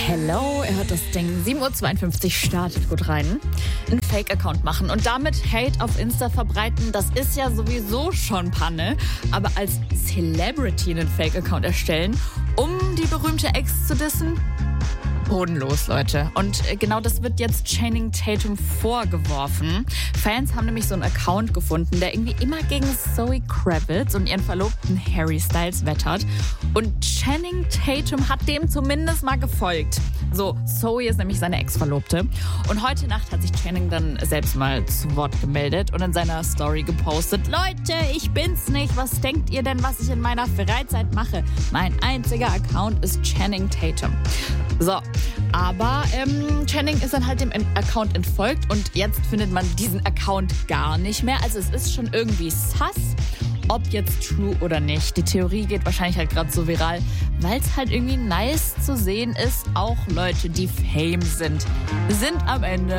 Hello, ihr hört das Ding. 7:52 Uhr startet gut rein. Einen Fake-Account machen und damit Hate auf Insta verbreiten, das ist ja sowieso schon Panne. Aber als Celebrity einen Fake-Account erstellen, um die berühmte Ex zu dissen? Bodenlos, Leute. Und genau das wird jetzt Channing Tatum vorgeworfen. Fans haben nämlich so einen Account gefunden, der irgendwie immer gegen Zoe Kravitz und ihren Verlobten Harry Styles wettert. Und Channing Tatum hat dem zumindest mal gefolgt. So, Zoe ist nämlich seine Ex-Verlobte. Und heute Nacht hat sich Channing dann selbst mal zu Wort gemeldet und in seiner Story gepostet: Leute, ich bin's nicht. Was denkt ihr denn, was ich in meiner Freizeit mache? Mein einziger Account ist Channing Tatum. So, aber Channing ist dann halt dem Account entfolgt und jetzt findet man diesen Account gar nicht mehr. Also es ist schon irgendwie sus, ob jetzt true oder nicht. Die Theorie geht wahrscheinlich halt gerade so viral, weil es halt irgendwie nice zu sehen ist, auch Leute, die Fame sind am Ende